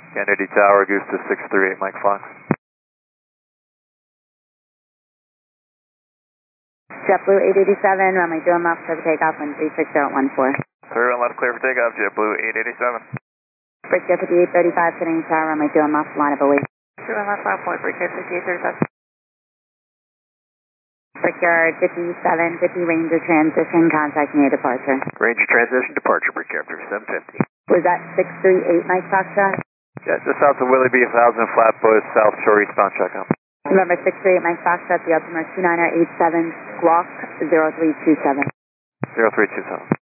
Kennedy Tower, Goose to 638, Mike Fox. JetBlue 887, runway 2 left, clear for takeoff, wind 36014. 31 left, clear for takeoff, JetBlue 887. Brickyard 5835, Kennedy Tower, runway 2 left, line up await. 2 left, 5 point, Brickyard 5837. Brickyard 5750, Ranger transition, contact near departure. Ranger transition, departure, Brickyard 3750. Was that 638 Mike Foxtrot? Yeah, just south of Willoughby, 1000 Flatbush, South Shore, eastbound check-out. November 638 Mike Foxtrot, the altimeter 2987, squawk 0327. 0327.